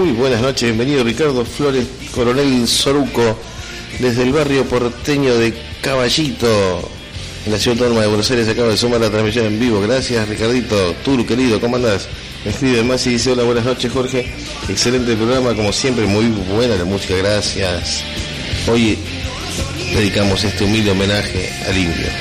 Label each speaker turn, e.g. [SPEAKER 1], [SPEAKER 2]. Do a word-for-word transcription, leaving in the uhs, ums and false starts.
[SPEAKER 1] Muy buenas noches, bienvenido Ricardo Flores, Coronel Soruco, desde el barrio porteño de Caballito, en la ciudad autónoma de Buenos Aires. Acaba de sumar la transmisión en vivo. Gracias, Ricardito. Turu, querido, ¿cómo andás? Me escribe más y dice: hola, buenas noches, Jorge. Excelente programa, como siempre, muy buena la música, gracias. Hoy dedicamos este humilde homenaje al indio.